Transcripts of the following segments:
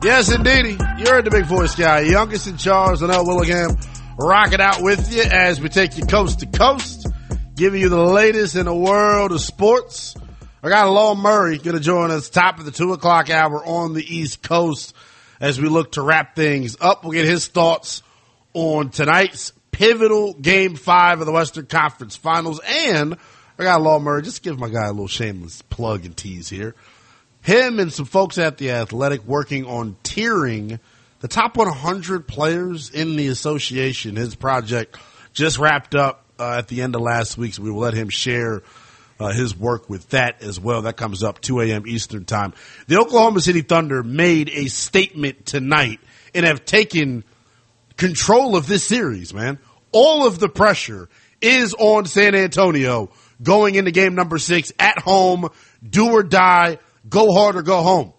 Yes, indeedy. You're the big voice guy. Youngest in charge, and L. Willingham, rocking out with you as we take you coast to coast, giving you the latest in the world of sports. I got Law Murray going to join us top of the 2 o'clock hour on the East Coast as we look to wrap things up. We'll get his thoughts on tonight's pivotal Game 5 of the Western Conference Finals. And I got Law Murray. Just give my guy a little shameless plug and tease here. Him and some folks at The Athletic working on tiering the top 100 players in the association. His project just wrapped up at the end of last week, so we will let him share his work with that as well. That comes up 2 a.m. Eastern time. The Oklahoma City Thunder made a statement tonight and have taken control of this series, man. All of the pressure is on San Antonio going into game number 6 at home, do or die. Go hard or go home.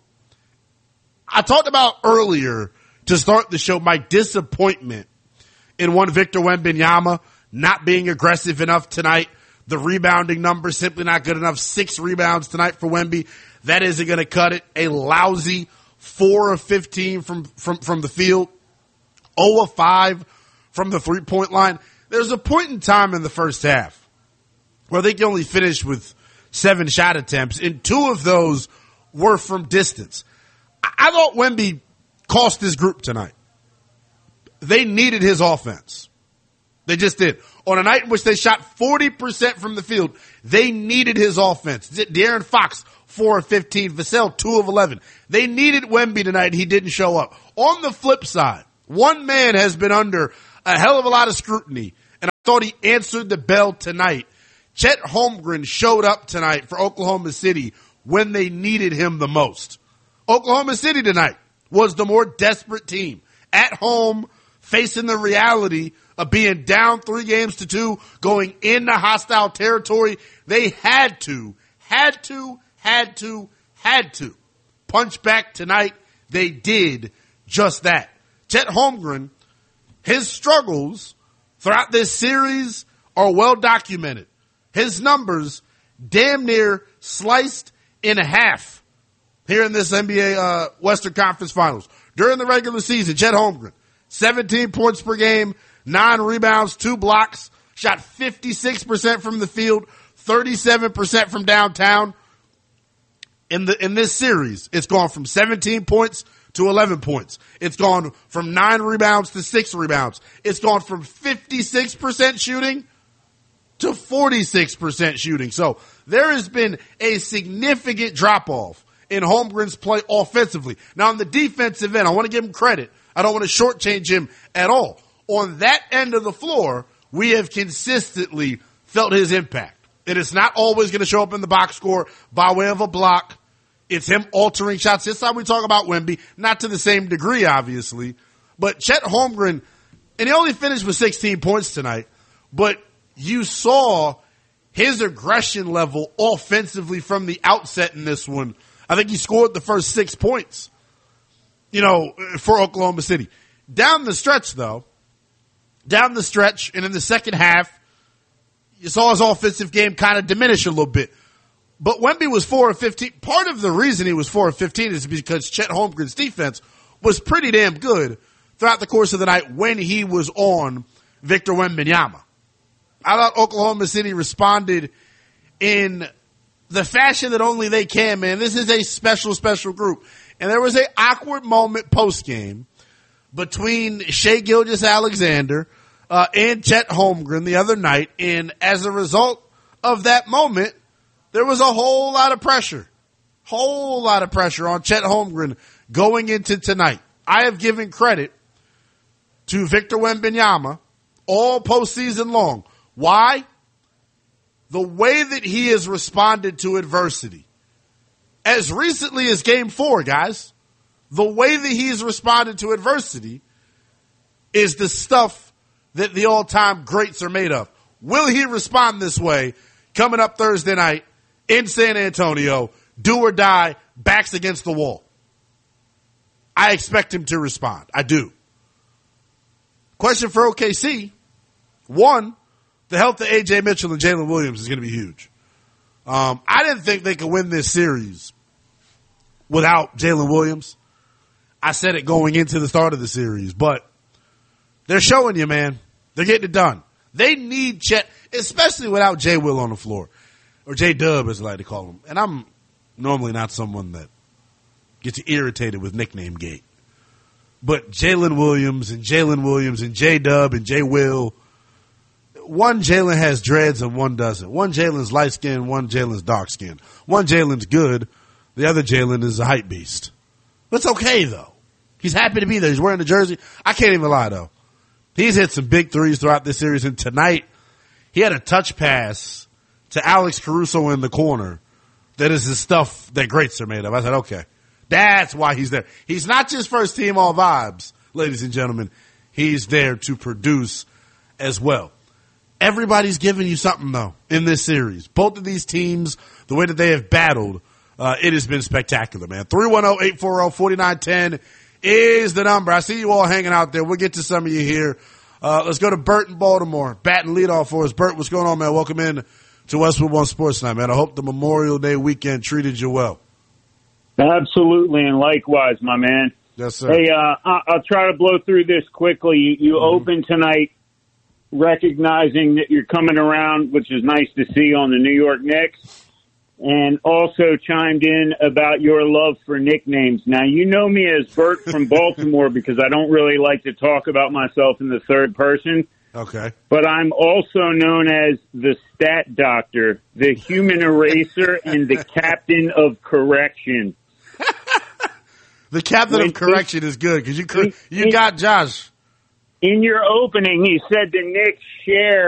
I talked about earlier to start the show my disappointment in one Victor Wembanyama not being aggressive enough tonight. The rebounding number simply not good enough. 6 rebounds tonight for Wemby. That isn't going to cut it. A lousy 4 of 15 from the field. 0 of 5 from the 3-point line. There's a point in time in the first half where they can only finish with 7 shot attempts, and 2 of those were from distance. I thought Wemby cost his group tonight. They needed his offense. They just did. On a night in which they shot 40% from the field, they needed his offense. De'Aaron Fox, 4 of 15. Vassell, 2 of 11. They needed Wemby tonight. He didn't show up. On the flip side, one man has been under a hell of a lot of scrutiny, and I thought he answered the bell tonight. Chet Holmgren showed up tonight for Oklahoma City when they needed him the most. Oklahoma City tonight was the more desperate team. At home, facing the reality of being down 3-2, going into hostile territory. They had to punch back tonight. They did just that. Chet Holmgren, his struggles throughout this series are well documented. His numbers damn near sliced in half here in this NBA Western Conference Finals. During the regular season, Chet Holmgren, 17 points per game, 9 rebounds, 2 blocks, shot 56% from the field, 37% from downtown. In this series, it's gone from 17 points to 11 points. It's gone from 9 rebounds to 6 rebounds. It's gone from 56% shooting to 46% shooting. So there has been a significant drop-off in Holmgren's play offensively. Now, on the defensive end, I want to give him credit. I don't want to shortchange him at all. On that end of the floor, we have consistently felt his impact. It is not always going to show up in the box score by way of a block. It's him altering shots. This time we talk about Wemby, not to the same degree, obviously. But Chet Holmgren, and he only finished with 16 points tonight, but you saw his aggression level offensively from the outset in this one. I think he scored the first 6 points, for Oklahoma City. Down the stretch, and in the second half, you saw his offensive game kind of diminish a little bit. But Wemby was 4 of 15. Part of the reason he was 4 of 15 is because Chet Holmgren's defense was pretty damn good throughout the course of the night when he was on Victor Wembanyama. I thought Oklahoma City responded in the fashion that only they can, man. This is a special, special group. And there was an awkward moment post-game between Shai Gilgeous-Alexander and Chet Holmgren the other night. And as a result of that moment, there was a whole lot of pressure on Chet Holmgren going into tonight. I have given credit to Victor Wembanyama all postseason long. Why? The way that he has responded to adversity. As recently as Game 4, guys, the way that he's responded to adversity is the stuff that the all-time greats are made of. Will he respond this way coming up Thursday night in San Antonio, do or die, backs against the wall? I expect him to respond. I do. Question for OKC. One, the health of A.J. Mitchell and Jalen Williams is going to be huge. I didn't think they could win this series without Jalen Williams. I said it going into the start of the series, but they're showing you, man. They're getting it done. They need Chet, especially without J. Will on the floor, or J. Dub as I like to call him. And I'm normally not someone that gets irritated with nickname gate. But Jalen Williams and J. Dub and J. Will, one Jalen has dreads and one doesn't. One Jalen's light skinned, one Jalen's dark skinned. One Jalen's good, the other Jalen is a hype beast. It's okay though. He's happy to be there. He's wearing the jersey. I can't even lie though. He's hit some big threes throughout this series, and tonight he had a touch pass to Alex Caruso in the corner. That is the stuff that greats are made of. I said, okay, that's why he's there. He's not just first team all vibes, ladies and gentlemen. He's there to produce as well. Everybody's giving you something though in this series. Both of these teams, the way that they have battled, it has been spectacular, man. 310-840-4910 is the number. I see you all hanging out there. We'll get to some of you here. Let's go to Bert in Baltimore. Batting leadoff for us. Bert, what's going on, man? Welcome in to Westwood One Sports Night, man. I hope the Memorial Day weekend treated you well. Absolutely, and likewise, my man. Yes, sir. Hey, I'll try to blow through this quickly. You open tonight recognizing that you're coming around, which is nice to see, on the New York Knicks. And also chimed in about your love for nicknames. Now, you know me as Bert from Baltimore because I don't really like to talk about myself in the third person. Okay. But I'm also known as the Stat Doctor, the Human Eraser, and the Captain of Correction. The Captain of Correction is good because you got Josh. In your opening, he said the Knicks share